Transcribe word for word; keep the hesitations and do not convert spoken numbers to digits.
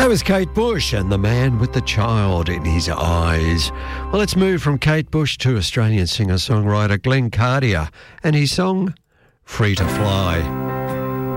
That was Kate Bush and the man with the child in his eyes. Well, let's move from Kate Bush to Australian singer-songwriter Glenn Cartier and his song, Free to Fly.